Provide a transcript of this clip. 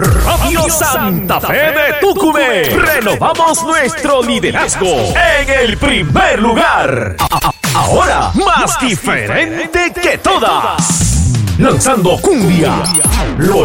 Radio Santa Fe de Tucumán. Renovamos nuestro liderazgo en el primer lugar. Ahora, más diferente que todas. Lanzando cumbia.